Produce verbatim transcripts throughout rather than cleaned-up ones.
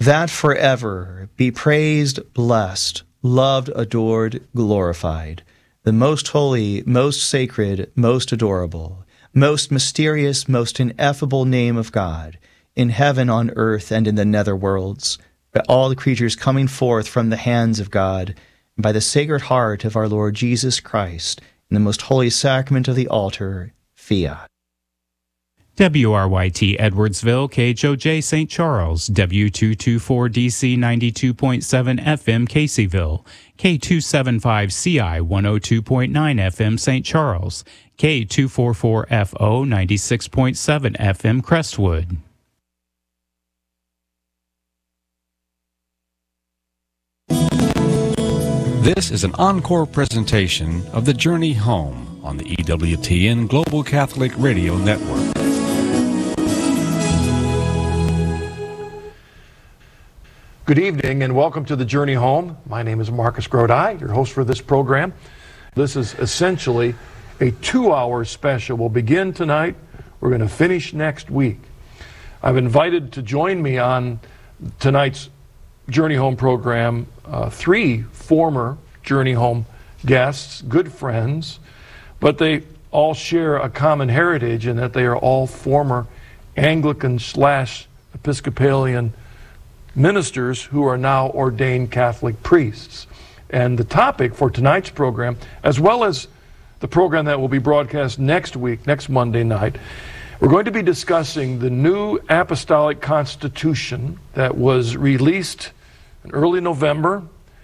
that forever be praised, blessed, loved, adored, glorified, the most holy, most sacred, most adorable, most mysterious, most ineffable name of God, in heaven, on earth, and in the nether worlds, by all the creatures coming forth from the hands of God, and by the Sacred Heart of our Lord Jesus Christ, in the most holy sacrament of the altar, fiat. W R Y T Edwardsville, K H O J Saint Charles, W two twenty-four D C ninety-two point seven F M Caseyville, K two seventy-five C I one oh two point nine F M Saint Charles, K two forty-four F O ninety-six point seven F M Crestwood. This is an encore presentation of The Journey Home on the E W T N Global Catholic Radio Network. Good evening and welcome to The Journey Home. My name is Marcus Grodi, your host for this program. This is essentially a two-hour special. We'll begin tonight. We're going to finish next week. I've invited to join me on tonight's Journey Home program uh, three former Journey Home guests, good friends, but they all share a common heritage in that they are all former Anglican slash Episcopalian ministers who are now ordained Catholic priests. And the topic for tonight's program, as well as the program that will be broadcast next week, next Monday night, we're going to be discussing the new Apostolic Constitution that was released in early November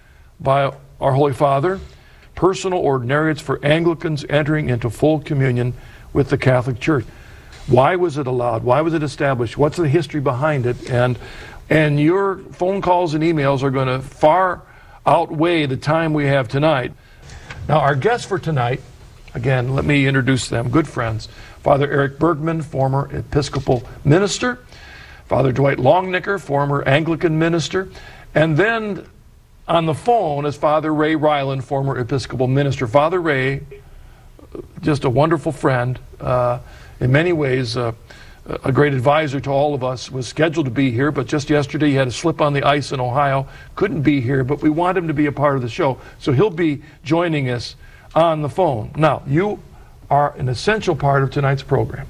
by our Holy Father, personal ordinariates for Anglicans entering into full communion with the Catholic Church. Why was it allowed? Why was it established? What's the history behind it? And And your phone calls and emails are going to far outweigh the time we have tonight. Now, our guests for tonight, again, let me introduce them, good friends. Father Eric Bergman, former Episcopal minister. Father Dwight Longnicker, former Anglican minister. And then on the phone is Father Ray Ryland, former Episcopal minister. Father Ray, just a wonderful friend, uh, in many ways, uh, a great advisor to all of us, was scheduled to be here, but just yesterday he had a slip on the ice in Ohio, couldn't be here, but we want him to be a part of the show, so he'll be joining us on the phone. Now, you are an essential part of tonight's program.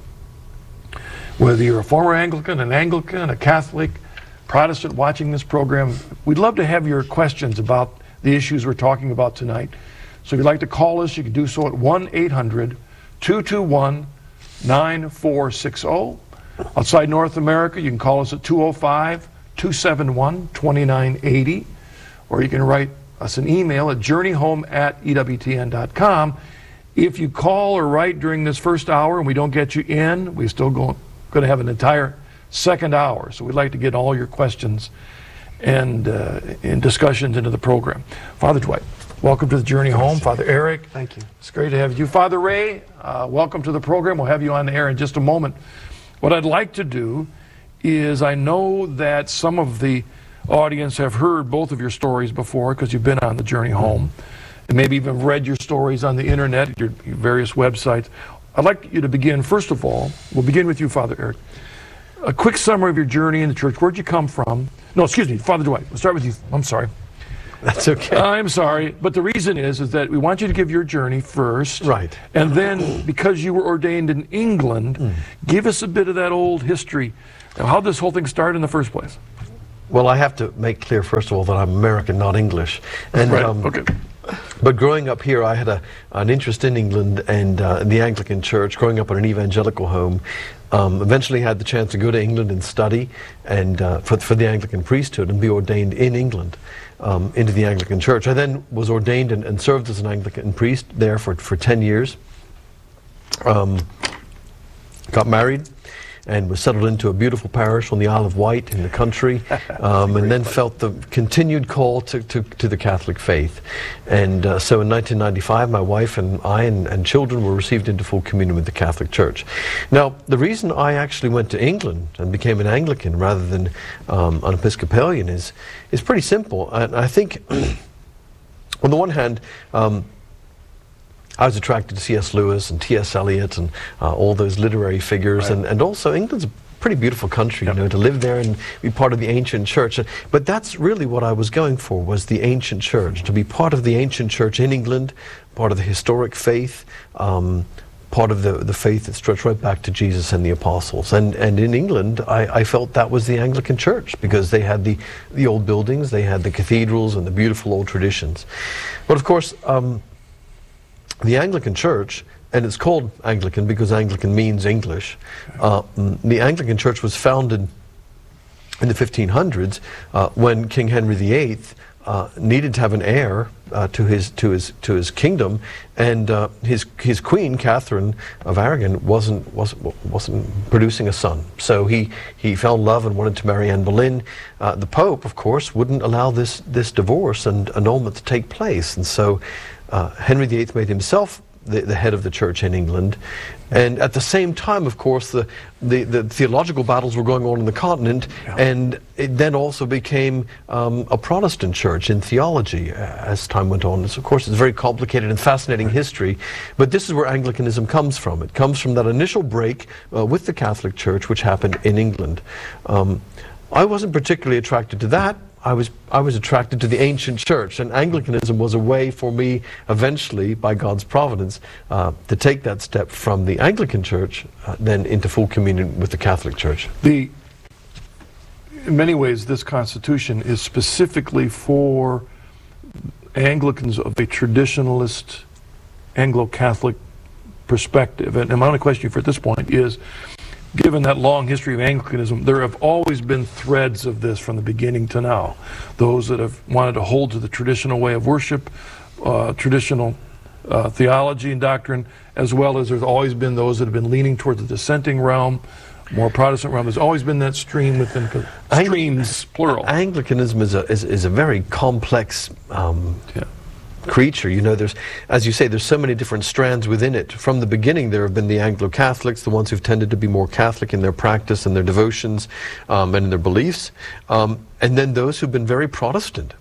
Whether you're a former Anglican, an Anglican, a Catholic, Protestant watching this program, we'd love to have your questions about the issues we're talking about tonight. So if you'd like to call us, you can do so at one eight hundred two two one nine four six zero. Outside North America, you can call us at two oh five two seven one two nine eight zero, or you can write us an email at journeyhome at E W T N dot com. If you call or write during this first hour and we don't get you in, we're still going, going to have an entire second hour. So we'd like to get all your questions and, uh, and discussions into the program. Father Dwight, welcome to The Journey Home. Father Eric. Thank you. It's great to have you. Father Ray, uh, welcome to the program. We'll have you on the air in just a moment. What I'd like to do is, I know that some of the audience have heard both of your stories before because you've been on The Journey Home, and maybe even read your stories on the internet, your, your various websites. I'd like you to begin, first of all, we'll begin with you, Father Eric. A quick summary of your journey in the church. Where'd you come from? No, excuse me, Father Dwight. We'll start with you. I'm sorry. That's okay. I'm sorry, but the reason is is that we want you to give your journey first. Right. And then, because you were ordained in England, mm. give us a bit of that old history. Now, how did this whole thing start in the first place? Well, I have to make clear, first of all, that I'm American, not English. And, right, um, okay. But growing up here, I had a, an interest in England and uh, in the Anglican Church, growing up in an evangelical home. Um, eventually had the chance to go to England and study and uh, for, for the Anglican priesthood and be ordained in England um, into the Anglican Church. I then was ordained and, and served as an Anglican priest there for, for ten years. Um, got married and was settled into a beautiful parish on the Isle of Wight in the country, um, and then place. felt the continued call to, to, to the Catholic faith. And uh, so in nineteen ninety-five, my wife and I and, and children were received into full communion with the Catholic Church. Now, the reason I actually went to England and became an Anglican rather than um, an Episcopalian is, is pretty simple. And I think, on the one hand, um, I was attracted to C S Lewis and T S Eliot and uh, all those literary figures, right. and, and also England's pretty beautiful country, yep. you know, to live there and be part of the ancient church. But that's really what I was going for, was the ancient church, to be part of the ancient church in England, part of the historic faith, um, part of the, the faith that stretched right back to Jesus and the apostles. And, and in England, I, I felt that was the Anglican church, because they had the, the old buildings, they had the cathedrals and the beautiful old traditions. But of course, um, the Anglican church, and it's called Anglican because Anglican means English, uh, the Anglican church was founded in the fifteen hundreds uh, when King Henry the eighth Uh, needed to have an heir uh, to his to his to his kingdom, and uh, his his queen Catherine of Aragon wasn't wasn't wasn't producing a son. So he he fell in love and wanted to marry Anne Boleyn. Uh, the Pope, of course, wouldn't allow this this divorce and annulment to take place, and so uh, Henry the eighth made himself The, the head of the church in England. And at the same time, of course, the, the, the theological battles were going on in the continent, yeah. and it then also became um, a Protestant church in theology uh, as time went on. It's, of course, it's a very complicated and fascinating right. history, but this is where Anglicanism comes from. It comes from that initial break uh, with the Catholic Church, which happened in England. Um, I wasn't particularly attracted to that. I was I was attracted to the ancient church, and Anglicanism was a way for me eventually, by God's providence, uh, to take that step from the Anglican church uh, then into full communion with the Catholic Church. The, in many ways, this Constitution is specifically for Anglicans of a traditionalist Anglo-Catholic perspective. And, and my only question for at this point is, given that long history of Anglicanism, there have always been threads of this from the beginning to now. Those that have wanted to hold to the traditional way of worship, uh, traditional uh, theology and doctrine, as well as there's always been those that have been leaning towards the dissenting realm, more Protestant realm. There's always been that stream within, streams, plural. Anglicanism is a, is, is a very complex um, yeah. creature. You know, there's, as you say, there's so many different strands within it. From the beginning, there have been the Anglo-Catholics, the ones who've tended to be more Catholic in their practice and their devotions um, and in their beliefs, um, and then those who've been very Protestant.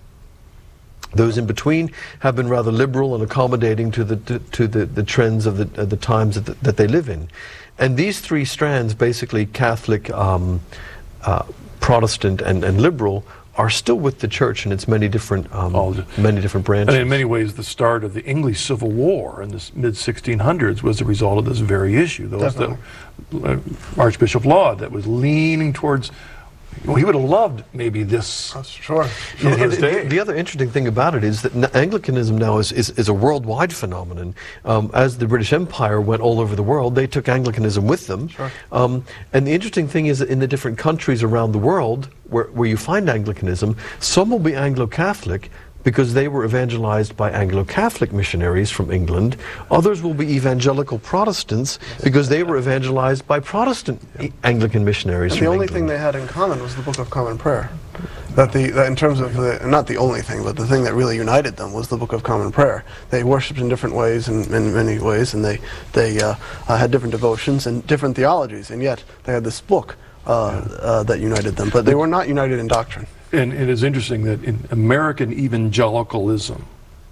Those in between have been rather liberal and accommodating to the to, to the, the trends of the, uh, the times that, the, that they live in. And these three strands, basically Catholic, um, uh, Protestant, and, and liberal, are still with the church in its many different um, many different branches. And in many ways, the start of the English Civil War in the mid sixteen hundreds was a result of this very issue. Those that, uh, Archbishop Laud, that was leaning towards, well, he would have loved maybe this. That's sure. And, and the, the other interesting thing about it is that Anglicanism now is, is, is a worldwide phenomenon. Um, as the British Empire went all over the world, they took Anglicanism with them. Sure. Um, and the interesting thing is that in the different countries around the world where, where you find Anglicanism, some will be Anglo-Catholic because they were evangelized by Anglo-Catholic missionaries from England. Others will be evangelical Protestants because they were evangelized by Protestant yep. Anglican missionaries and from the only England. thing they had in common was the Book of Common Prayer. That the that in terms of the, not the only thing, but the thing that really united them was the Book of Common Prayer. They worshipped in different ways, in, in many ways, and they they uh, uh, had different devotions and different theologies, and yet they had this book uh, uh, that united them. But they were not united in doctrine. And it is interesting that in American evangelicalism,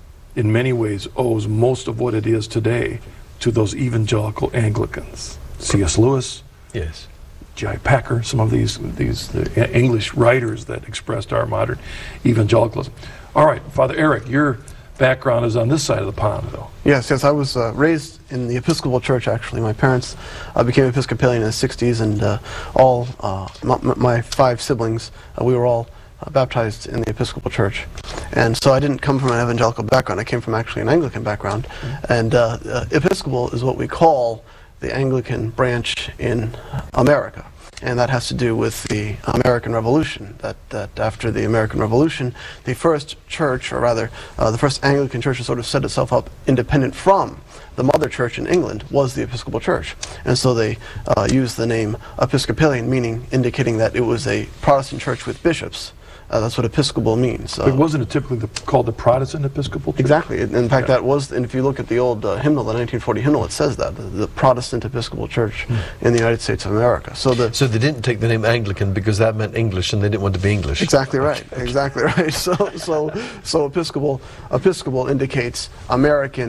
in many ways, owes most of what it is today to those evangelical Anglicans. C S Lewis, yes, J I Packer, some of these these the English writers that expressed our modern evangelicalism. All right, Father Eric, your background is on this side of the pond, though. Yes, yes, I was uh, raised in the Episcopal Church, actually. My parents uh, became Episcopalian in the sixties, and uh, all, uh, my, my five siblings, uh, we were all Uh, baptized in the Episcopal Church. And so I didn't come from an evangelical background. I came from actually an Anglican background. Mm-hmm. And uh, uh, Episcopal is what we call the Anglican branch in America. And that has to do with the American Revolution, that, that after the American Revolution, the first church, or rather, uh, the first Anglican church to sort of set itself up independent from the mother church in England was the Episcopal Church. And so they uh, used the name Episcopalian, meaning indicating that it was a Protestant church with bishops. Uh, that's what Episcopal means. But wasn't it typically the, called the Protestant Episcopal Church? Exactly. In fact, yeah. that was, and if you look at the old uh, hymnal, the nineteen forty hymnal, it says that, the, the Protestant Episcopal Church mm. in the United States of America. So the so they didn't take the name Anglican because that meant English and they didn't want to be English. Exactly right. Exactly right. So so so Episcopal Episcopal indicates American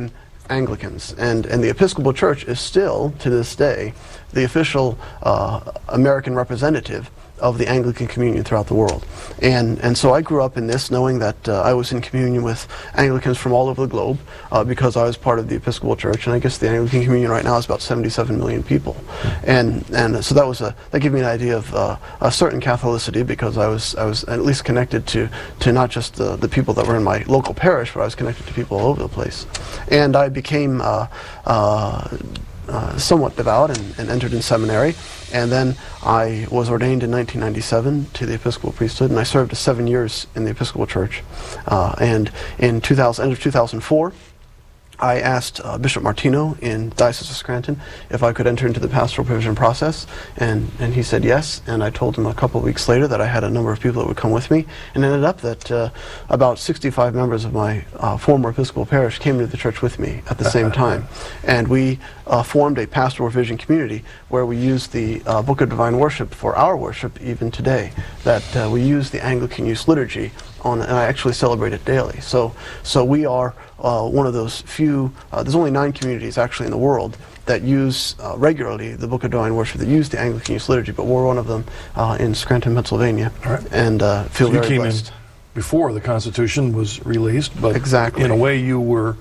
Anglicans, and, and the Episcopal Church is still, to this day, the official uh, American representative of the Anglican communion throughout the world. And and so I grew up in this, knowing that uh, I was in communion with Anglicans from all over the globe, uh, because I was part of the Episcopal Church, and I guess the Anglican communion right now is about seventy-seven million people. And and so that was a that gave me an idea of uh, a certain Catholicity, because I was I was at least connected to to not just the the people that were in my local parish, but I was connected to people all over the place. And I became uh, uh, uh, somewhat devout and, and entered in seminary. And then I was ordained in nineteen ninety-seven to the Episcopal priesthood, and I served seven years in the Episcopal Church. Uh, and in two thousand, end of two thousand four, I asked uh, Bishop Martino in Diocese of Scranton if I could enter into the pastoral provision process, and, and he said yes. And I told him a couple of weeks later that I had a number of people that would come with me, and it ended up that uh, about sixty-five members of my uh, former Episcopal parish came to the church with me at the same time. And we uh, formed a pastoral provision community where we use the uh, Book of Divine Worship for our worship even today, that uh, we use the Anglican Use Liturgy on, and I actually celebrate it daily. So, so we are uh, one of those few, uh, there's only nine communities actually in the world that use uh, regularly the Book of Divine Worship, that use the Anglican Use Liturgy, but we're one of them uh, in Scranton, Pennsylvania, All right. and uh, feel so you very came blessed. in before the Constitution was released, but exactly. in a way you were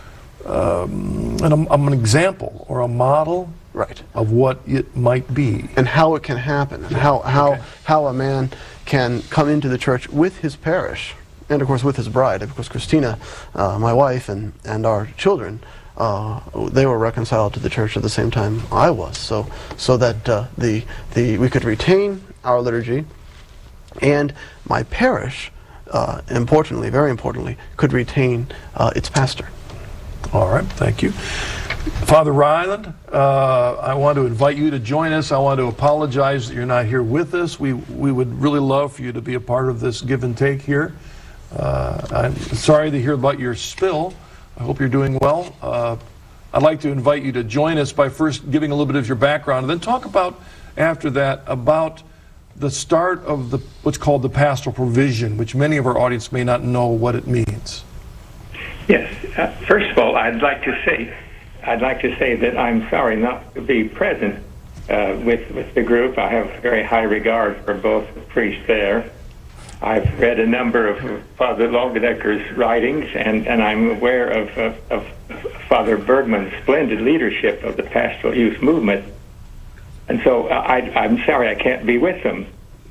um, an, an example or a model right. of what it might be. And how it can happen, and how, how, Okay. how a man can come into the church with his parish, and of course with his bride. Of course, Christina, uh, my wife, and, and our children, uh, they were reconciled to the church at the same time I was, so, so that uh, the, the, we could retain our liturgy, and my parish, uh, importantly, very importantly, could retain uh, its pastor. All right, thank you. Father Ryland, uh, I want to invite you to join us. I want to apologize that you're not here with us. We, we would really love for you to be a part of this give and take here. Uh, I'm sorry to hear about your spill. I hope you're doing well. Uh, I'd like to invite you to join us by first giving a little bit of your background, and then talk about, after that, about the start of the what's called the pastoral provision, which many of our audience may not know what it means. Yes. Uh, first of all, I'd like to say, I'd like to say that I'm sorry not to be present uh, with with the group. I have very high regard for both the priests there. I've read a number of Father Longenecker's writings, and, and I'm aware of, of, of Father Bergman's splendid leadership of the pastoral youth movement. And so uh, I, I'm sorry I can't be with them.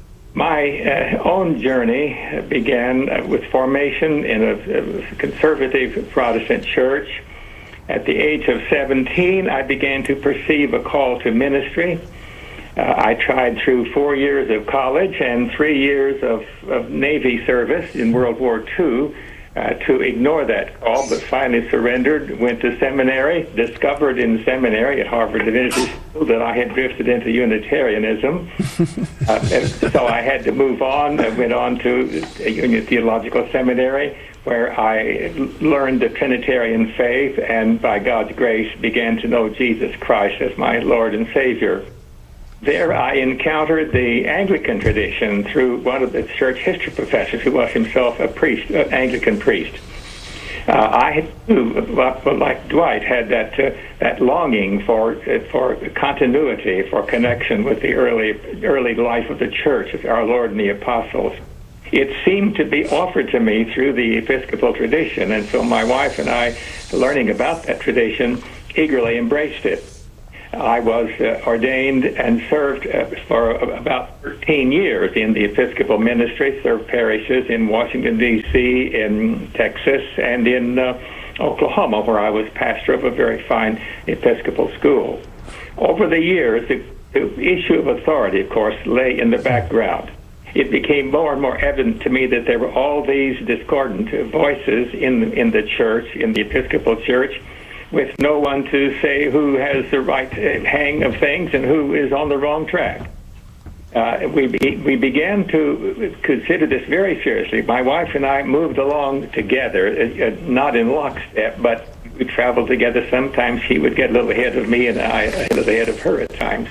My uh, own journey began uh, with formation in a, a conservative Protestant church. At the age of seventeen, I began to perceive a call to ministry. Uh, I tried through four years of college and three years of, of Navy service in World War Two uh, to ignore that call, but finally surrendered, went to seminary, discovered in seminary at Harvard Divinity School that I had drifted into Unitarianism. uh, so I had to move on. I went on to a Union Theological Seminary, where I learned the Trinitarian faith and, by God's grace, began to know Jesus Christ as my Lord and Savior. There I encountered the Anglican tradition through one of the church history professors who was himself a priest, an Anglican priest. Uh, I, too, like Dwight, had that uh, that longing for for continuity, for connection with the early early life of the church, with our Lord and the apostles. It seemed to be offered to me through the Episcopal tradition, and so my wife and I, learning about that tradition, eagerly embraced it. I was uh, ordained and served uh, for about thirteen years in the Episcopal ministry, served parishes in Washington, D C, in Texas, and in uh, Oklahoma, where I was pastor of a very fine Episcopal school. Over the years, the, the issue of authority, of course, lay in the background. It became more and more evident to me that there were all these discordant voices in, in the church, in the Episcopal church, with no one to say who has the right hang of things and who is on the wrong track. Uh, we be, we began to consider this very seriously. My wife and I moved along together, uh, not in lockstep, but we traveled together. Sometimes she would get a little ahead of me and I a little ahead of her at times.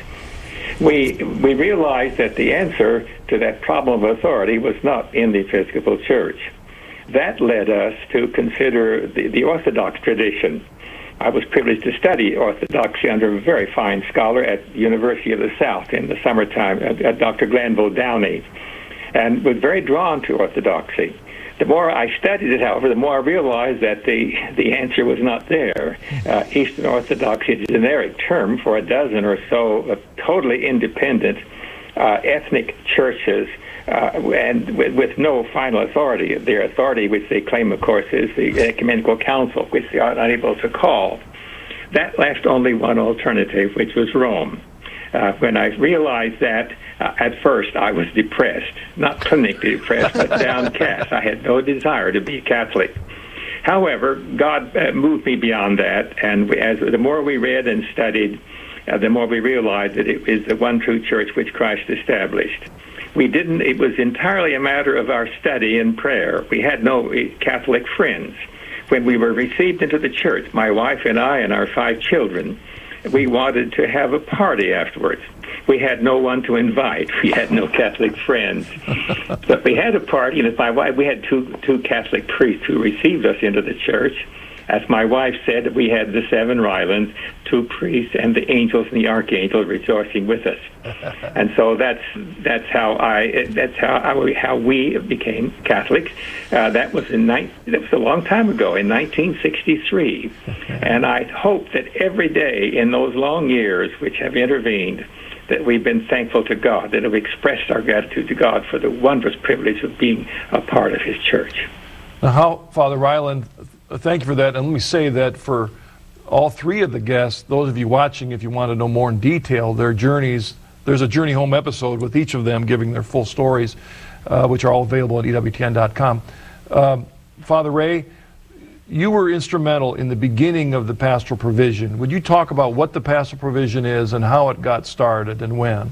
We we realized that the answer to that problem of authority was not in the Episcopal Church. That led us to consider the, the Orthodox tradition. I was privileged to study Orthodoxy under a very fine scholar at the University of the South in the summertime, uh, Doctor Glanville Downey, and was very drawn to Orthodoxy. The more I studied it, however, the more I realized that the, the answer was not there. Uh, Eastern Orthodoxy is a generic term for a dozen or so of totally independent uh, ethnic churches uh, and with, with no final authority. Their authority, which they claim, of course, is the Ecumenical Council, which they are unable to call. That left only one alternative, which was Rome. Uh, when I realized that, uh, at first I was depressed, not clinically depressed, but downcast. I had no desire to be Catholic. However, God uh, moved me beyond that, and we, as the more we read and studied, uh, the more we realized that it is the one true church which Christ established. We didn't, it was entirely a matter of our study and prayer. We had no Catholic friends. When we were received into the church, my wife and I and our five children, we wanted to have a party afterwards. We had no one to invite. We had no Catholic friends. But we had a party, and my wife, we had two two Catholic priests who received us into the church. As my wife said, we had the seven Rylands, two priests, and the angels and the archangel rejoicing with us. And so that's that's how I that's how I, how we became Catholic. Uh, that was in ni- that was a long time ago, in nineteen sixty-three. And I hope that every day in those long years which have intervened, that we've been thankful to God, that have expressed our gratitude to God for the wondrous privilege of being a part of His church. Now, how, Father Ryland, thank you for that. And let me say that for all three of the guests, those of you watching, if you want to know more in detail, their journeys, there's a Journey Home episode with each of them giving their full stories, uh, which are all available at E W T N dot com. Um, Father Ray, you were instrumental in the beginning of the pastoral provision. Would you talk about what the pastoral provision is and how it got started and when?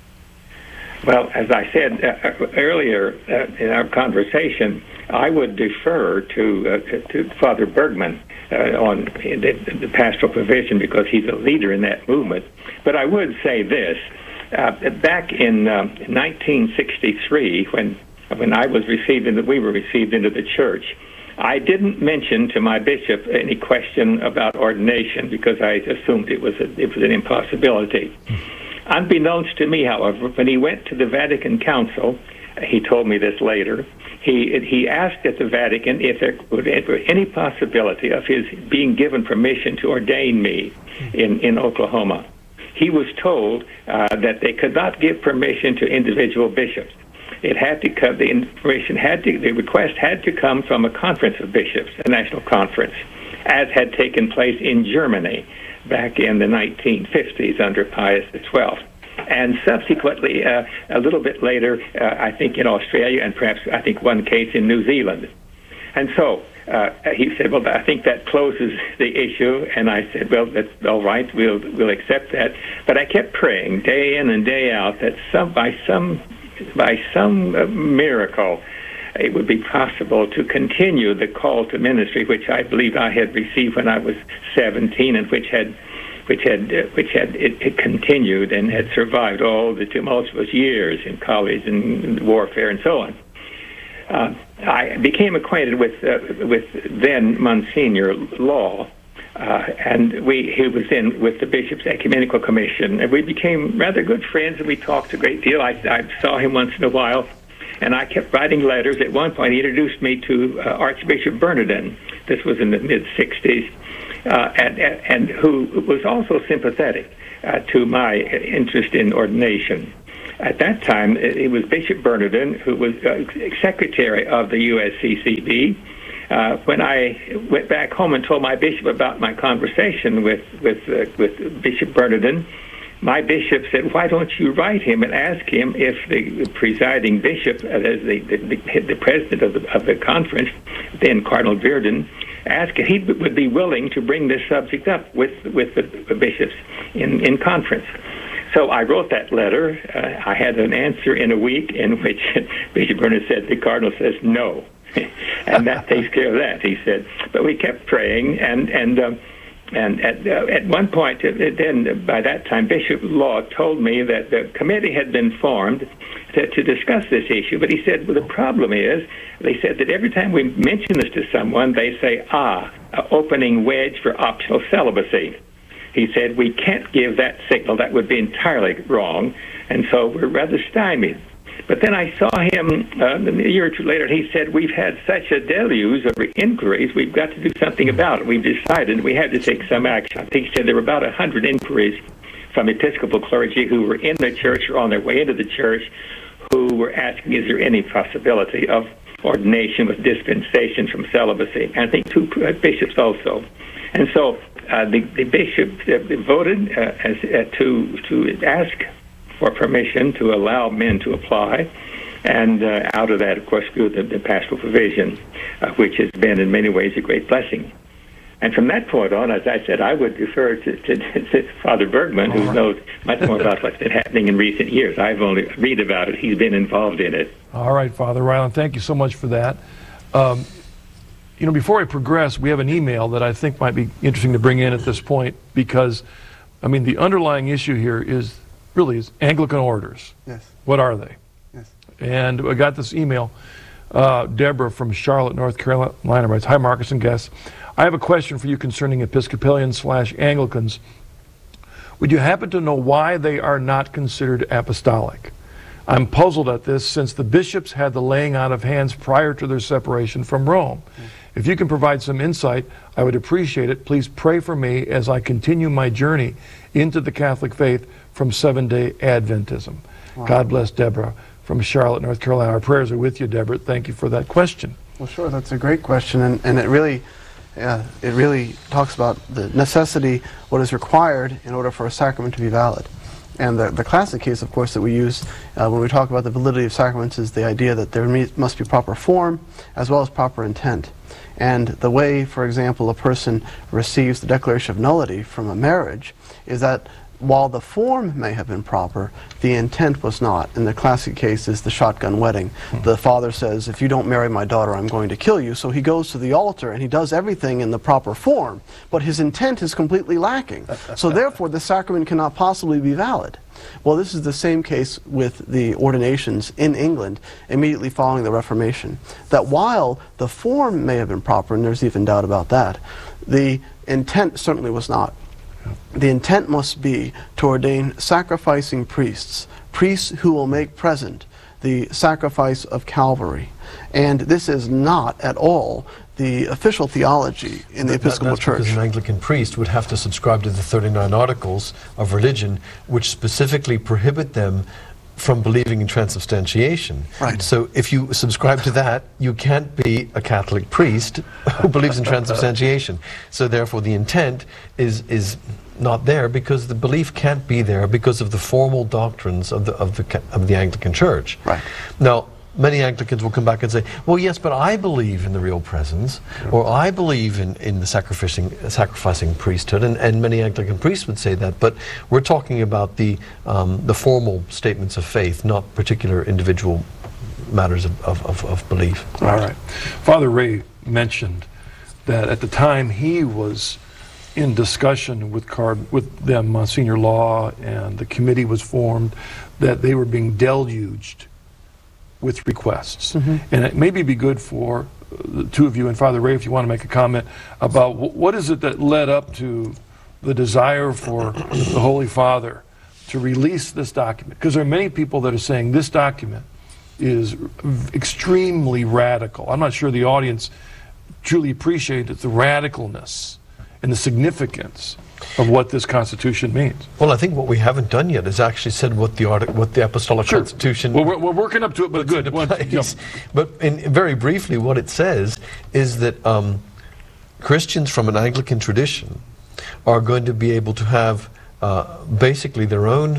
Well, as I said uh, earlier uh, in our conversation, I would defer to uh, to, to Father Bergman uh, on the, the pastoral provision because he's a leader in that movement. But I would say this: uh, back in uh, nineteen sixty-three, when when I was received into, we were received into the church, I didn't mention to my bishop any question about ordination because I assumed it was a, it was an impossibility. Unbeknownst to me, however, when he went to the Vatican Council, he told me this later, he he asked at the Vatican if there would be any possibility of his being given permission to ordain me in, in Oklahoma. He was told uh, that they could not give permission to individual bishops. It had to come, the information had to, the request had to come from a conference of bishops, a national conference, as had taken place in Germany back in the nineteen fifties under Pius the twelfth. And subsequently, uh, a little bit later, uh, I think in Australia, and perhaps I think one case in New Zealand. And so uh, he said, well, I think that closes the issue. And I said, well, that's all right, we'll we'll accept that. But I kept praying day in and day out that some by some by some uh, miracle, it would be possible to continue the call to ministry, which I believe I had received when I was seventeen, and which had, which had, uh, which had it, it continued and had survived all the tumultuous years in college and warfare and so on. Uh, I became acquainted with uh, with then Monsignor Law, uh, and we he was in with the Bishop's Ecumenical Commission, and we became rather good friends, and we talked a great deal. I, I saw him once in a while. And I kept writing letters. At one point, he introduced me to uh, Archbishop Bernardin. This was in the mid-sixties, uh, and, and who was also sympathetic uh, to my interest in ordination. At that time, it was Bishop Bernardin, who was uh, secretary of the U S C C B. Uh, when I went back home and told my bishop about my conversation with, with, uh, with Bishop Bernardin, my bishop said, why don't you write him and ask him if the presiding bishop, as the, the, the president of the, of the conference, then Cardinal Virden, asked if he would be willing to bring this subject up with, with the bishops in, in conference. So I wrote that letter. Uh, I had an answer in a week in which Bishop Bernard said, the Cardinal says no. And that takes care of that, he said. But we kept praying, and, and um, and at, uh, at one point, uh, then by that time, Bishop Law told me that the committee had been formed to, to discuss this issue. But he said, well, the problem is, they said that every time we mention this to someone, they say, ah, uh, opening wedge for optional celibacy. He said, we can't give that signal. That would be entirely wrong. And so we're rather stymied. But then I saw him uh, a year or two later, and he said, we've had such a deluge of inquiries, we've got to do something about it. We've decided we had to take some action. I think he said there were about one hundred inquiries from Episcopal clergy who were in the church or on their way into the church who were asking, is there any possibility of ordination with dispensation from celibacy? And I think two bishops also. And so uh, the, the bishop uh, voted uh, as, uh, to, to ask for permission to allow men to apply, and uh, out of that, of course, grew the, the pastoral provision, uh, which has been in many ways a great blessing. And from that point on, as I said, I would refer to, to, to Father Bergman, who right. knows much more about what's been happening in recent years. I've only read about it. He's been involved in it. All right, Father Ryland, thank you so much for that. Um, you know, before I progress, we have an email that I think might be interesting to bring in at this point, because, I mean, the underlying issue here is really is Anglican orders. Yes. What are they? Yes. And I got this email. Uh, Deborah from Charlotte, North Carolina writes, hi, Marcus and guests. I have a question for you concerning Episcopalians slash Anglicans. Would you happen to know why they are not considered apostolic? I'm puzzled at this since the bishops had the laying on of hands prior to their separation from Rome. Mm. If you can provide some insight, I would appreciate it. Please pray for me as I continue my journey into the Catholic faith from Seventh-day Adventism. Wow. God bless, Deborah from Charlotte, North Carolina. Our prayers are with you, Deborah. Thank you for that question. Well, sure, that's a great question, and, and it really yeah, it really talks about the necessity, what is required in order for a sacrament to be valid. And the, the classic case, of course, that we use uh, when we talk about the validity of sacraments is the idea that there must be proper form as well as proper intent. And the way, for example, a person receives the declaration of nullity from a marriage is that while the form may have been proper, the intent was not. In the classic case is the shotgun wedding. Mm-hmm. The father says, if you don't marry my daughter, I'm going to kill you. So he goes to the altar and he does everything in the proper form, but his intent is completely lacking. So therefore, the sacrament cannot possibly be valid. Well, this is the same case with the ordinations in England immediately following the Reformation. That while the form may have been proper, and there's even doubt about that, the intent certainly was not. The intent must be to ordain sacrificing priests, priests who will make present the sacrifice of Calvary. And this is not at all the official theology in the Episcopal that's Church. Because an Anglican priest would have to subscribe to the thirty-nine Articles of Religion, which specifically prohibit them from believing in transubstantiation. Right. So if you subscribe to that, you can't be a Catholic priest who believes in transubstantiation. So therefore the intent is is not there, because the belief can't be there because of the formal doctrines of the of the of the Anglican Church. Right. Now, many Anglicans will come back and say, well, yes, but I believe in the real presence, or I believe in, in the sacrificing, sacrificing priesthood, and, and many Anglican priests would say that, but we're talking about the, um, the formal statements of faith, not particular individual matters of, of, of, of belief. All right. Father Ray mentioned that at the time he was in discussion with, Card with them, Monsignor Law, and the committee was formed, that they were being deluged with requests. Mm-hmm. And it maybe be good for the two of you and Father Ray, if you want to make a comment about wh what is it that led up to the desire for the Holy Father to release this document? Because there are many people that are saying this document is extremely radical. I'm not sure the audience truly appreciates the radicalness and the significance of what this Constitution means. Well, I think what we haven't done yet is actually said what the artic what the Apostolic sure. Constitution. Well, we're, we're working up to it, but good. One, yeah. But in, very briefly, what it says is that um, Christians from an Anglican tradition are going to be able to have uh, basically their own,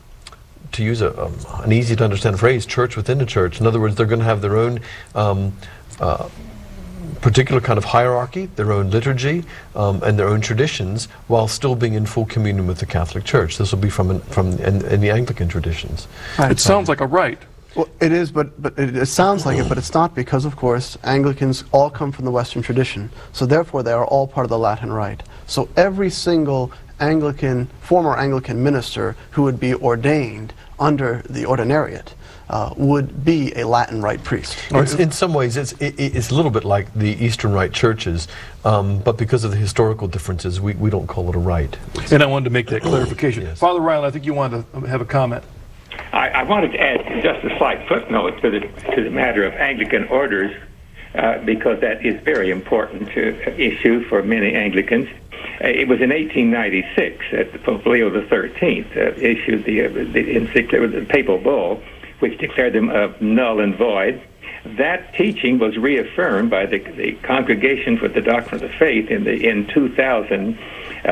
to use a, um, an easy to understand phrase, church within a church. In other words, they're going to have their own um, uh, particular kind of hierarchy, their own liturgy, um, and their own traditions, while still being in full communion with the Catholic Church. This will be from an, from in, in the Anglican traditions. Right. It sounds like a right. Well, it is, but, but it, it sounds like it, but it's not, because, of course, Anglicans all come from the Western tradition. So therefore, they are all part of the Latin Rite. So every single Anglican, former Anglican minister who would be ordained under the ordinariate uh, would be a Latin Rite priest. It's, in some ways, it's, it, it's a little bit like the Eastern Rite churches, um, but because of the historical differences, we, we don't call it a rite. And I wanted to make that clarification. Yes. Father Ryle, I think you wanted to have a comment. I, I wanted to add just a slight footnote to the to the matter of Anglican orders, uh, because that is very important to issue for many Anglicans. Uh, it was in eighteen ninety-six that Pope Leo the thirteenth uh, issued the, uh, the encyclical, the papal bull, which declared them uh, null and void. That teaching was reaffirmed by the, the Congregation for the Doctrine of the Faith in the in two thousand uh,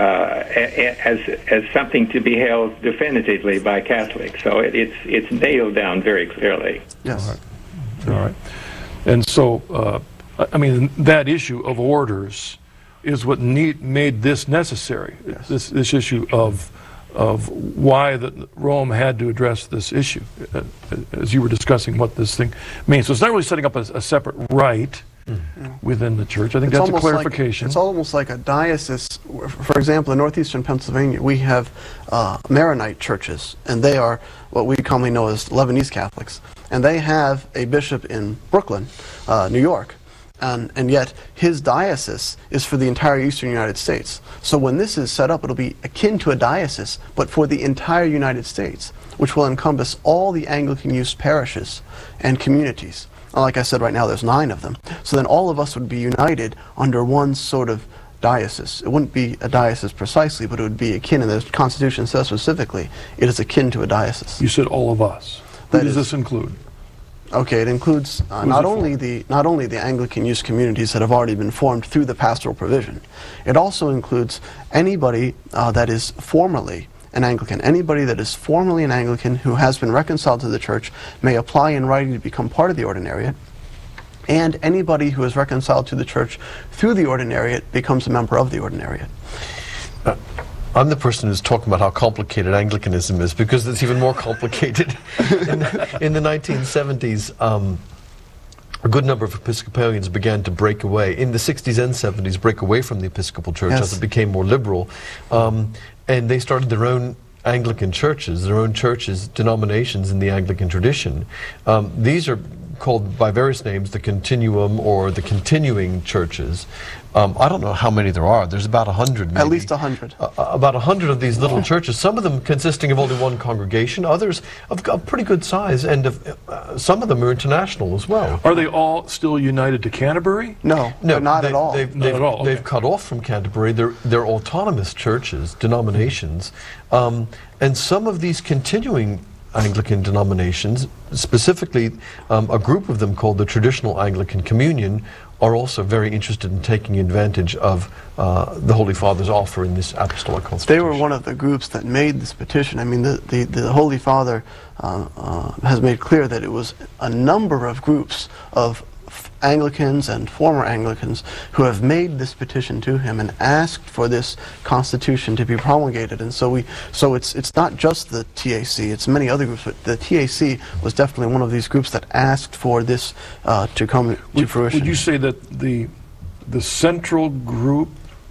as as something to be held definitively by Catholics. So it, it's it's nailed down very clearly. Yes. All right. All right. And so, uh, I mean, that issue of orders is what need, made this necessary. Yes. This this issue of of why the, Rome had to address this issue, uh, as you were discussing what this thing means. So it's not really setting up a, a separate rite mm. within the church. I think It's that's a almost clarification. Like, it's almost like a diocese. For example, in northeastern Pennsylvania, we have uh, Maronite churches, and they are what we commonly know as Lebanese Catholics. And they have a bishop in Brooklyn, uh, New York. And, and yet his diocese is for the entire eastern United States. So when this is set up, it'll be akin to a diocese, but for the entire United States, which will encompass all the Anglican youth parishes and communities. And like I said, right now there's nine of them. So then all of us would be united under one sort of diocese. It wouldn't be a diocese precisely, but it would be akin, and the Constitution says specifically, it is akin to a diocese. You said all of us. Who That does is- this include? Okay, it includes uh, Who's not it only for? the not only the Anglican youth communities that have already been formed through the pastoral provision. It also includes anybody uh, that is formerly an Anglican. Anybody that is formerly an Anglican who has been reconciled to the church may apply in writing to become part of the ordinariate. And anybody who is reconciled to the church through the ordinariate becomes a member of the ordinariate. Uh, I'm the person who's talking about how complicated Anglicanism is, because it's even more complicated. in, the, in the nineteen seventies, um, a good number of Episcopalians began to break away, in the sixties and seventies, break away from the Episcopal Church Yes. as it became more liberal. Um, and they started their own Anglican churches, their own churches, denominations in the Anglican tradition. Um, these are called by various names, the Continuum or the Continuing Churches. Um, I don't know how many there are. There's about a hundred, maybe. At least a hundred. Uh, about a hundred of these little churches, some of them consisting of only one congregation, others of, of pretty good size, and of, uh, some of them are international as well. Are they all still united to Canterbury? No, No, but not they, at all. They've, Not they've, at all, they've okay. cut off from Canterbury. They're, they're autonomous churches, denominations. Um, and some of these continuing Anglican denominations, specifically um, a group of them called the Traditional Anglican Communion, are also very interested in taking advantage of uh, the Holy Father's offer in this apostolic constitution. They were one of the groups that made this petition. I mean, the, the, the Holy Father uh, uh, has made clear that it was a number of groups of f- Anglicans and former Anglicans who have made this petition to him and asked for this constitution to be promulgated. And so we, so it's it's not just the T A C; it's many other groups. But the T A C was definitely one of these groups that asked for this uh, to come to Would, fruition. would you say that the the central group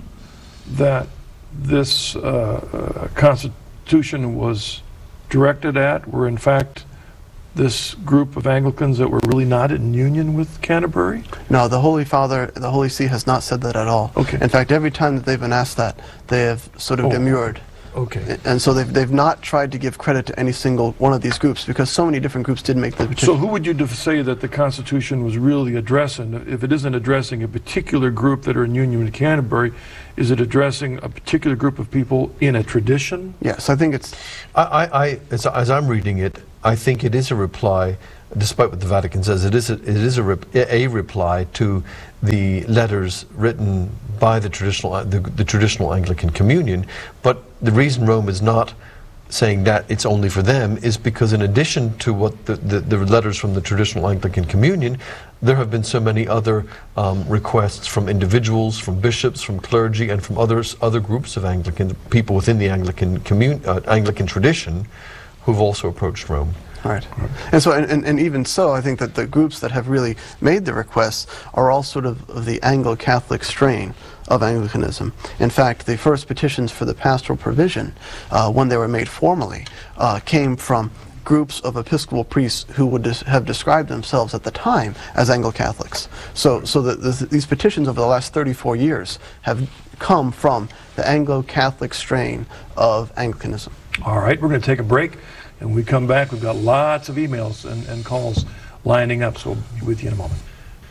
that this uh, uh, Constitution was directed at were in fact this group of Anglicans that were really not in union with Canterbury? No, the Holy Father, the Holy See has not said that at all. Okay. In fact, every time that they've been asked that, they have sort of Oh. demurred. Okay. And so they've, they've not tried to give credit to any single one of these groups, because so many different groups did make the petition. So who would you def- say that the Constitution was really addressing? If it isn't addressing a particular group that are in union with Canterbury, is it addressing a particular group of people in a tradition? Yes, I think it's... I, I, I as, as I'm reading it, I think it is a reply, despite what the Vatican says, it is a, it is a, rep, a reply to the letters written by the traditional the, the traditional Anglican Communion. But the reason Rome is not saying that it's only for them is because, in addition to what the, the, the letters from the traditional Anglican Communion, there have been so many other um, requests from individuals, from bishops, from clergy, and from others, other groups of Anglican people within the Anglican commun, uh, Anglican tradition, who've also approached Rome. Right. And so, and, and, and even so, I think that the groups that have really made the requests are all sort of, of the Anglo-Catholic strain of Anglicanism. In fact, the first petitions for the pastoral provision, uh, when they were made formally, uh, came from groups of Episcopal priests who would des- have described themselves at the time as Anglo-Catholics. So, so that the, these petitions over the last thirty-four years have come from the Anglo-Catholic strain of Anglicanism. All right, we're going to take a break. And when we come back, we've got lots of emails and, and calls lining up, so we'll be with you in a moment.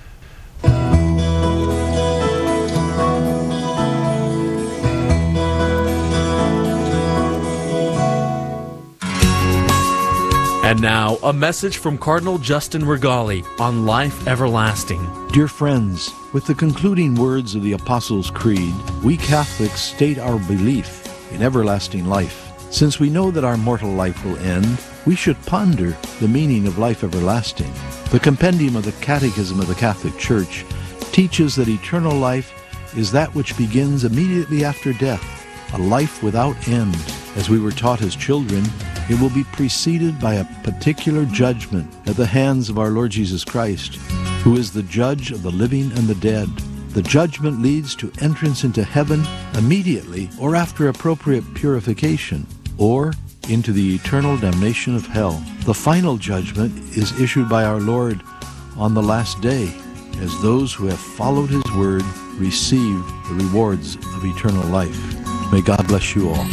And now, a message from Cardinal Justin Regali on life everlasting. Dear friends, with the concluding words of the Apostles' Creed, we Catholics state our belief in everlasting life. Since we know that our mortal life will end, we should ponder the meaning of life everlasting. The compendium of the Catechism of the Catholic Church teaches that eternal life is that which begins immediately after death, a life without end. As we were taught as children, it will be preceded by a particular judgment at the hands of our Lord Jesus Christ, who is the judge of the living and the dead. The judgment leads to entrance into heaven immediately or after appropriate purification, or into the eternal damnation of hell. The final judgment is issued by our Lord on the last day, as those who have followed his word receive the rewards of eternal life. May God bless you all.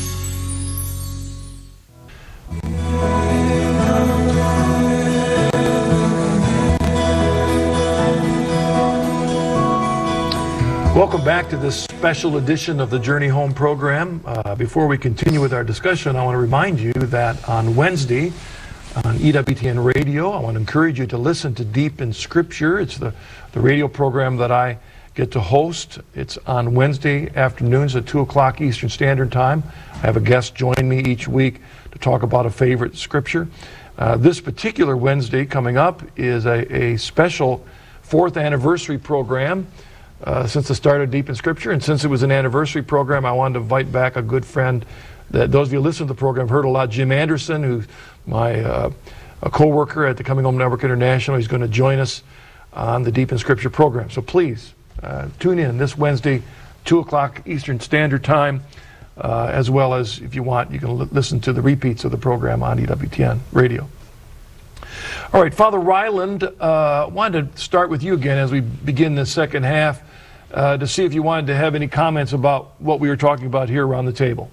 Welcome back to this special edition of the Journey Home program. Uh, before we continue with our discussion, I want to remind you that on Wednesday on E W T N Radio, I want to encourage you to listen to Deep in Scripture. It's the, the radio program that I get to host. It's on Wednesday afternoons at two o'clock Eastern Standard Time. I have a guest join me each week to talk about a favorite scripture. Uh, this particular Wednesday coming up is a, a special fourth anniversary program. Uh, since the start of Deep in Scripture, and since it was an anniversary program, I wanted to invite back a good friend that those of you who listen to the program heard a lot, Jim Anderson, who's my uh, a co-worker at the Coming Home Network International. He's going to join us on the Deep in Scripture program. So please uh, tune in this Wednesday, two o'clock Eastern Standard Time, uh, as well as, if you want, you can l- listen to the repeats of the program on E W T N Radio. All right, Father Ryland, uh, wanted to start with you again as we begin the second half uh, to see if you wanted to have any comments about what we were talking about here around the table.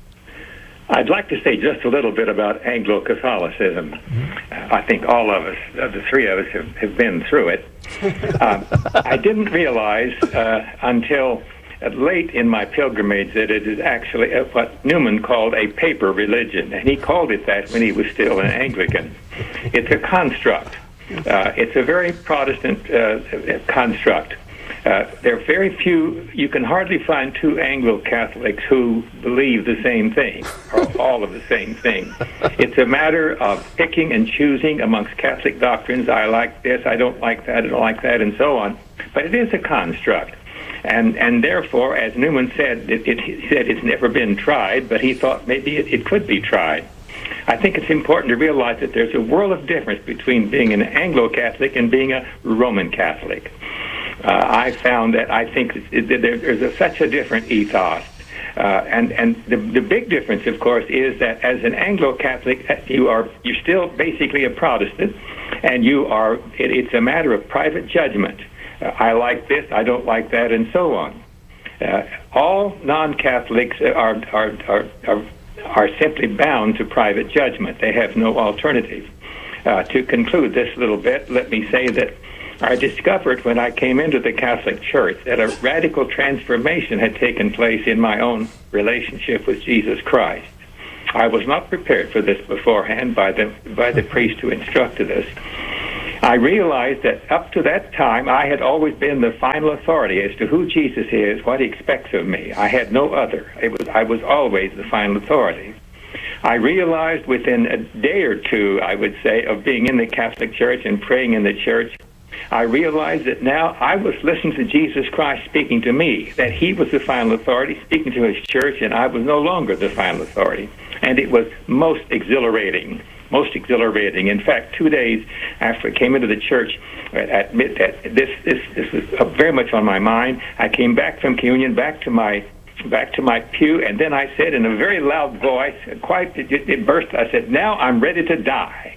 I'd like to say just a little bit about Anglo-Catholicism. Mm-hmm. Uh, I think all of us, uh, the three of us, have, have been through it. um, I didn't realize uh, until uh, late in my pilgrimage that it is actually uh, what Newman called a paper religion, and he called it that when he was still an Anglican. It's a construct. Uh, it's a very Protestant uh, construct. Uh, there are very few, you can hardly find two Anglo-Catholics who believe the same thing, or all of the same thing. It's a matter of picking and choosing amongst Catholic doctrines. I like this, I don't like that, I don't like that, and so on. But it is a construct. And and therefore, as Newman said, it, it, he said it's never been tried, but he thought maybe it, it could be tried. I think it's important to realize that there's a world of difference between being an Anglo-Catholic and being a Roman Catholic. Uh, I found that I think it, it, there's a, such a different ethos. Uh, and and the, the big difference, of course, is that as an Anglo-Catholic, you are you're still basically a Protestant, and you are. It, it's a matter of private judgment. Uh, I like this, I don't like that, and so on. Uh, all non-Catholics are are, are are are simply bound to private judgment. They have no alternative. Uh, to conclude this little bit, let me say that I discovered when I came into the Catholic Church that a radical transformation had taken place in my own relationship with Jesus Christ. I was not prepared for this beforehand by the by the priest who instructed us. I realized that up to that time I had always been the final authority as to who Jesus is, what he expects of me. I had no other. It was I was always the final authority. I realized within a day or two, I would say, of being in the Catholic Church and praying in the church, I realized that now I was listening to Jesus Christ speaking to me, that he was the final authority speaking to his church, and I was no longer the final authority. And it was most exhilarating. most exhilarating. In fact, two days after I came into the church, at, at, at this this this was uh, very much on my mind. I came back from communion, back to my back to my pew, and then I said in a very loud voice, quite it, it burst. I said, "Now I'm ready to die."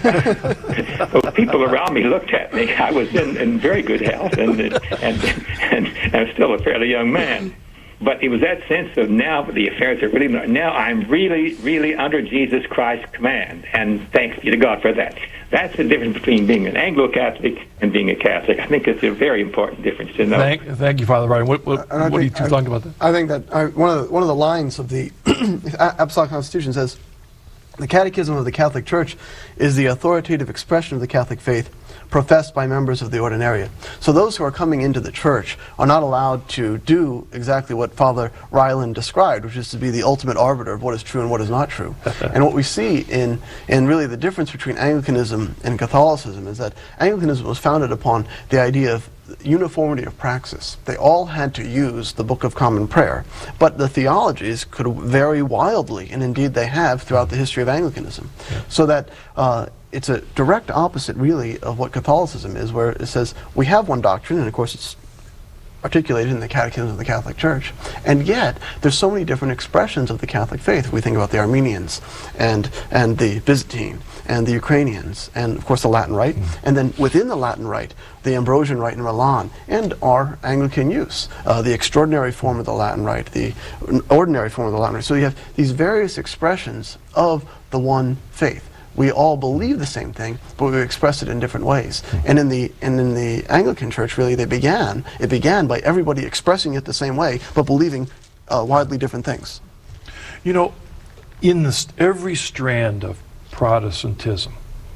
Well, people around me looked at me. I was in, in very good health, and and and, and I'm still a fairly young man. But it was that sense of now the affairs are really, now I'm really, really under Jesus Christ's command. And thanks be to God for that. That's the difference between being an Anglo-Catholic and being a Catholic. I think it's a very important difference to know. Thank, thank you, Father Ryan. What, what, what do you two think about that? I think that I, one, of the, one of the lines of the Apostolic Constitution says, "The Catechism of the Catholic Church is the authoritative expression of the Catholic faith professed by members of the Ordinariate." So those who are coming into the church are not allowed to do exactly what Father Ryland described, which is to be the ultimate arbiter of what is true and what is not true. And what we see in, in really the difference between Anglicanism and Catholicism is that Anglicanism was founded upon the idea of uniformity of praxis. They all had to use the Book of Common Prayer, but the theologies could vary wildly, and indeed they have throughout the history of Anglicanism. Yeah. So that uh, it's a direct opposite, really, of what Catholicism is, where it says we have one doctrine, and of course it's articulated in the Catechism of the Catholic Church, and yet there's so many different expressions of the Catholic faith. If we think about the Armenians and and the Byzantine and the Ukrainians and of course the Latin Rite, mm. and then within the Latin Rite, the Ambrosian Rite in Milan, and our Anglican use, uh, the extraordinary form of the Latin Rite, the ordinary form of the Latin Rite. So you have these various expressions of the one faith. We all believe the same thing, but we express it in different ways. And in the and in the Anglican Church, really, they began. It began by everybody expressing it the same way, but believing uh, widely different things. You know, in this, every strand of Protestantism,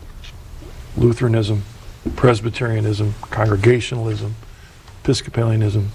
Lutheranism, Presbyterianism, Congregationalism, Episcopalianism,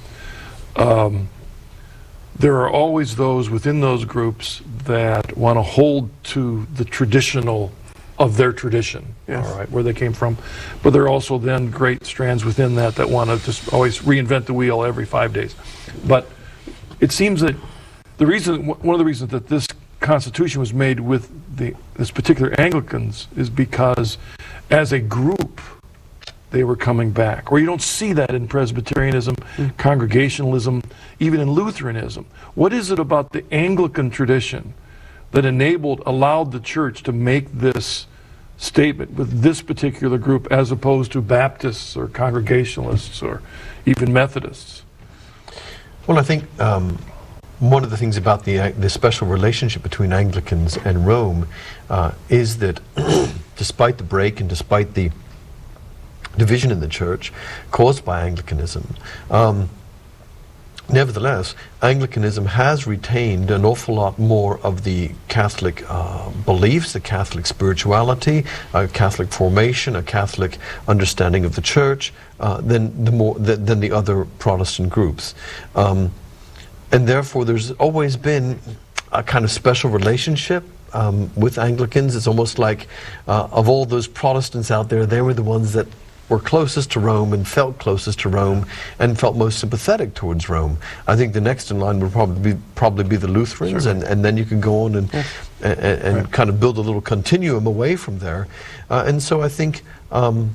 um, there are always those within those groups that want to hold to the traditional of their tradition, yes. all right, where they came from. But there are also then great strands within that that want to just always reinvent the wheel every five days. But it seems that the reason, one of the reasons that this Constitution was made with the this particular Anglicans is because as a group they were coming back. Or you don't see that in Presbyterianism, mm. Congregationalism, even in Lutheranism. What is it about the Anglican tradition that enabled, allowed the church to make this statement with this particular group as opposed to Baptists or Congregationalists or even Methodists? Well, I think um, one of the things about the, the special relationship between Anglicans and Rome uh, is that despite the break and despite the division in the church caused by Anglicanism, um, nevertheless, Anglicanism has retained an awful lot more of the Catholic uh, beliefs, the Catholic spirituality, a Catholic formation, a Catholic understanding of the church uh, than the more th than the other Protestant groups, um, and therefore there's always been a kind of special relationship um, with Anglicans. It's almost like uh, of all those Protestants out there, they were the ones that were closest to Rome and felt closest to Rome and felt most sympathetic towards Rome. I think the next in line would probably be, probably be the Lutherans, sure. and, and then you can go on and, yes. and, and right. kind of build a little continuum away from there. Uh, and so I think um,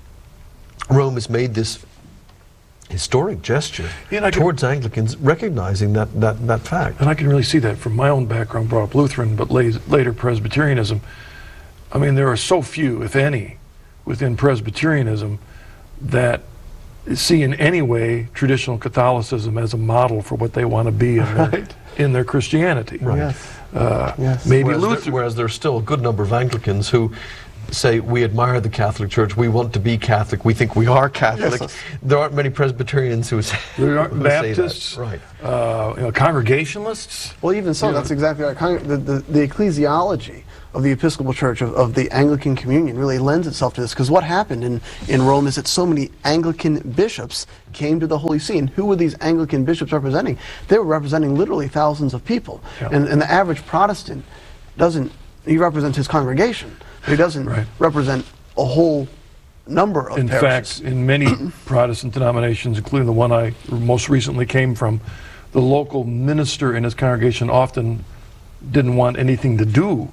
Rome has made this historic gesture yeah, towards can, Anglicans, recognizing that, that, that fact. And I can really see that from my own background, brought up Lutheran, but later Presbyterianism. I mean, there are so few, if any, within Presbyterianism that see in any way traditional Catholicism as a model for what they want to be in their, right. in their Christianity. Right. Yes. Uh, yes. Maybe whereas, Luther. there, whereas there's still a good number of Anglicans who say, we admire the Catholic Church, we want to be Catholic, we think we are Catholic. Yes. There aren't many Presbyterians who, say, there aren't who Baptists, say that. Right. Uh, you know, Congregationalists. Well, even so, yeah. that's exactly right. Con the, the, the ecclesiology of the Episcopal Church, of, of the Anglican Communion, really lends itself to this, because what happened in, in Rome is that so many Anglican bishops came to the Holy See. And who were these Anglican bishops representing? They were representing literally thousands of people. Yeah. And, and the average Protestant doesn't, he represents his congregation, but he doesn't right. represent a whole number of in parishes. fact, in many Protestant denominations, including the one I most recently came from, the local minister in his congregation often didn't want anything to do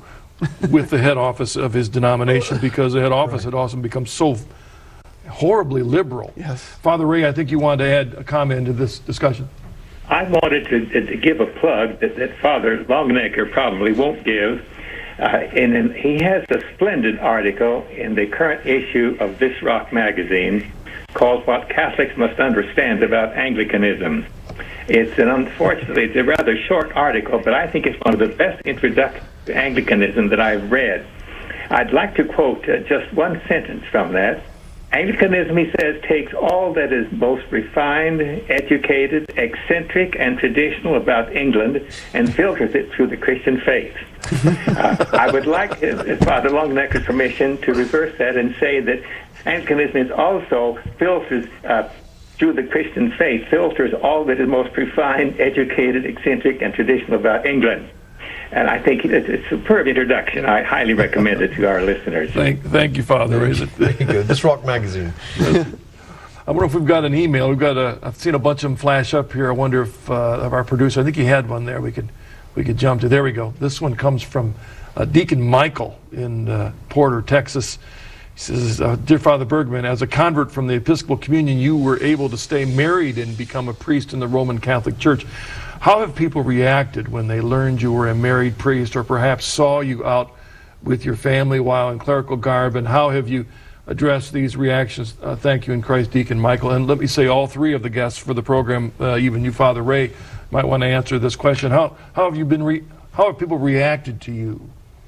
with the head office of his denomination, because the head office right. had also become so horribly liberal. Yes. Father Ray, I think you wanted to add a comment to this discussion. I wanted to, to give a plug that, that Father Longenecker probably won't give. Uh, and, and he has a splendid article in the current issue of This Rock magazine called What Catholics Must Understand About Anglicanism. It's an unfortunately, it's a rather short article, but I think it's one of the best introductions to Anglicanism that I've read. I'd like to quote uh, just one sentence from that. Anglicanism, he says, takes all that is most refined, educated, eccentric, and traditional about England and filters it through the Christian faith. uh, I would like uh, Father Longenecker's permission to reverse that and say that Anglicanism is also filters uh, through the Christian faith, filters all that is most refined, educated, eccentric, and traditional about England. And I think it's a superb introduction. I highly recommend it to our listeners. Thank, thank you, Father. Very good. This Rock magazine. I wonder if we've got an email. We've got a. I've seen a bunch of them flash up here. I wonder if uh, of our producer. I think he had one there. We could, we could jump to. There we go. This one comes from uh, Deacon Michael in uh, Porter, Texas. He says, uh, "Dear Father Bergman, as a convert from the Episcopal Communion, you were able to stay married and become a priest in the Roman Catholic Church. How have people reacted when they learned you were a married priest, or perhaps saw you out with your family while in clerical garb, and how have you addressed these reactions? Uh, thank you in Christ, Deacon Michael." And let me say, all three of the guests for the program, uh, even you, Father Ray, might want to answer this question. How, how have you been? Re how have people reacted to you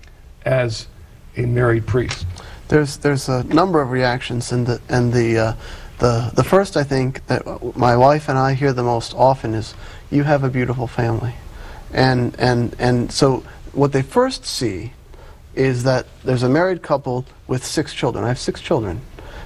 as a married priest? There's there's a number of reactions, and the and the uh, the the first, I think, that my wife and I hear the most often is, "You have a beautiful family," and and and so what they first see is that there's a married couple with six children. I have six children,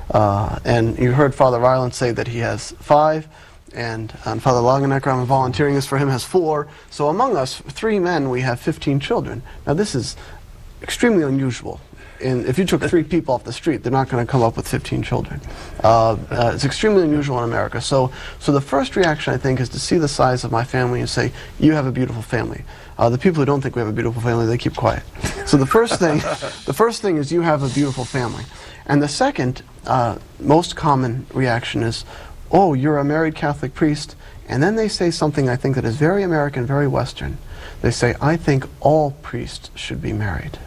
uh, and you heard Father Ryland say that he has five, and, and Father Longenecker, I'm volunteering this for him, has four. So among us, three men, we have fifteen children. Now this is extremely unusual. And if you took three people off the street, they're not going to come up with fifteen children. Uh, uh, it's extremely unusual in America. So, so the first reaction, I think, is to see the size of my family and say, "You have a beautiful family." Uh, the people who don't think we have a beautiful family, they keep quiet. So the first thing, the first thing is, "You have a beautiful family," and the second, uh, most common reaction is, "Oh, you're a married Catholic priest," and then they say something I think that is very American, very Western. They say, "I think all priests should be married,"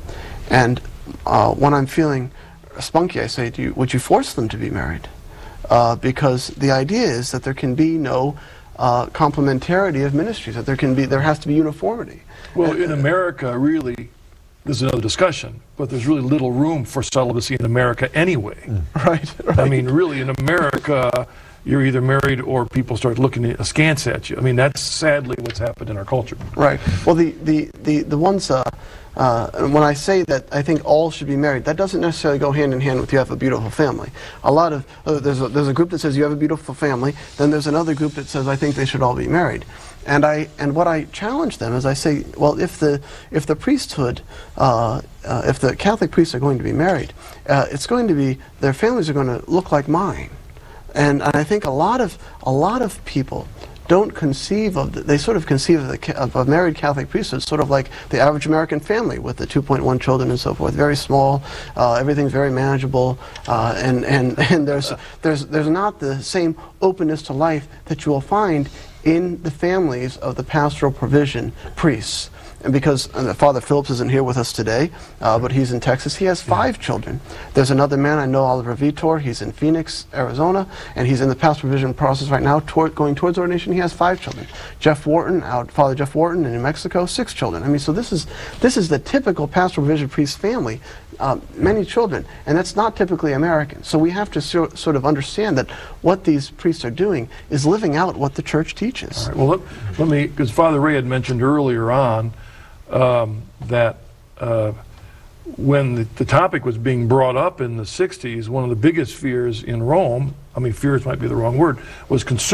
and Uh, when I'm feeling spunky, I say, Do you, would you force them to be married? Uh, because the idea is that there can be no uh, complementarity of ministries, that there can be, there has to be uniformity. Well, in America, really, this is another discussion, but there's really little room for celibacy in America anyway. Mm. Right, right. I mean, really, in America, you're either married or people start looking askance at you. I mean, that's sadly what's happened in our culture. Right. Well, the, the, the, the ones, uh, uh, when I say that I think all should be married, that doesn't necessarily go hand in hand with "you have a beautiful family." A lot of, uh, there's, a, there's a group that says "you have a beautiful family," then there's another group that says "I think they should all be married." And I and what I challenge them is I say, well, if the if the priesthood, uh, uh, if the Catholic priests are going to be married, uh, it's going to be, their families are going to look like mine. And, and I think a lot of a lot of people don't conceive of the, they sort of conceive of, the, of a married Catholic priesthood sort of like the average American family with the two point one children and so forth. Very small, uh, everything's very manageable, uh, and and and there's there's there's not the same openness to life that you will find in the families of the pastoral provision priests. And because uh, Father Phillips isn't here with us today, uh, but he's in Texas, he has five children. There's another man I know, Oliver Vitor, he's in Phoenix, Arizona, and he's in the pastoral provision process right now, toward, going towards ordination. He has five children. Jeff Wharton, out, Father Jeff Wharton in New Mexico, six children. I mean, so this is, this is the typical pastoral provision priest family, uh, many children, and that's not typically American. So we have to so, sort of understand that what these priests are doing is living out what the church teaches. All right, well, let, let me, because Father Ray had mentioned earlier on, Um, that uh, when the, the topic was being brought up in the sixties, one of the biggest fears in Rome, I mean fears might be the wrong word, was concern